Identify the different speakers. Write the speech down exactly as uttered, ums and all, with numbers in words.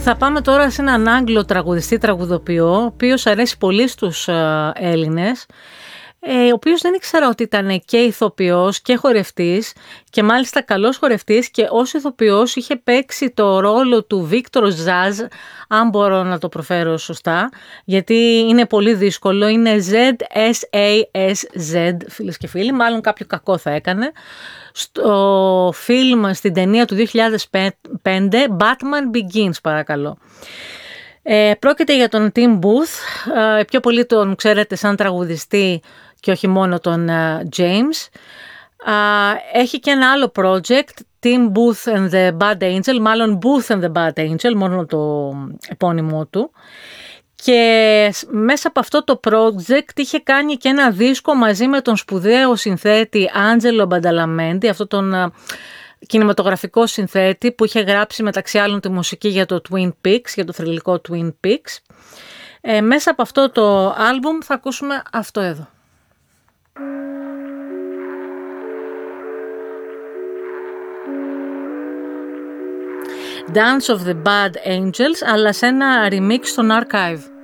Speaker 1: Θα πάμε τώρα σε έναν Άγγλο τραγουδιστή τραγουδοποιό, ο οποίος αρέσει πολύ στους ε, Έλληνες, ε, ο οποίος δεν ήξερα ότι ήταν και ηθοποιός και χορευτής και μάλιστα καλός χορευτής, και ως ηθοποιός είχε παίξει το ρόλο του Βίκτορ Ζαζ, αν μπορώ να το προφέρω σωστά, γιατί είναι πολύ δύσκολο, είναι ζετ ες έι ες ζετ, φίλες και φίλοι, μάλλον κάποιο κακό θα έκανε, στο φιλμ, στην ταινία του δύο χιλιάδες πέντε, Batman Begins, παρακαλώ. Ε, πρόκειται για τον Tim Booth, ε, πιο πολύ τον ξέρετε σαν τραγουδιστή και όχι μόνο τον uh, James. Uh, έχει και ένα άλλο project, Tim Booth and the Bad Angel, μάλλον Booth and the Bad Angel, μόνο το επώνυμό του. Και μέσα από αυτό το project είχε κάνει και ένα δίσκο μαζί με τον σπουδαίο συνθέτη Άντζελο Μπανταλαμέντι, αυτό τον uh, κινηματογραφικό συνθέτη που είχε γράψει μεταξύ άλλων τη μουσική για το Twin Peaks, για το θρυλικό Twin Peaks. Ε, μέσα από αυτό το άλμπουμ θα ακούσουμε αυτό εδώ. Dance of the Bad Angels, αλλά σε ένα remix στον Archive.